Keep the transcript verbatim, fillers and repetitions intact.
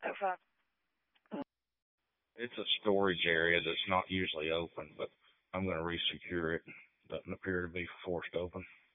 Okay. It's a storage area that's not usually open, but I'm going to resecure it. Doesn't appear to be forced open.